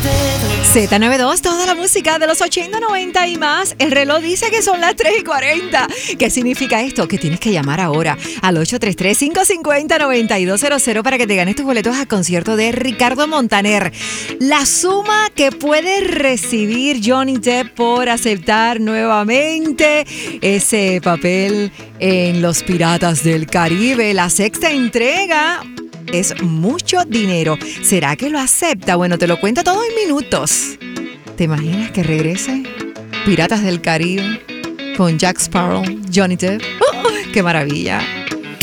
Z92, toda la música de los 80, 90 y más. El reloj dice que son las 3:40. ¿Qué significa esto? Que tienes que llamar ahora al 833-550-9200 para que te ganes tus boletos al concierto de Ricardo Montaner. La suma que puede recibir Johnny Depp por aceptar nuevamente ese papel en Los Piratas del Caribe, la sexta entrega. Es mucho dinero. ¿Será que lo acepta? Bueno, te lo cuento todo en minutos. ¿Te imaginas que regrese Piratas del Caribe con Jack Sparrow, Johnny Depp? ¡Oh, qué maravilla!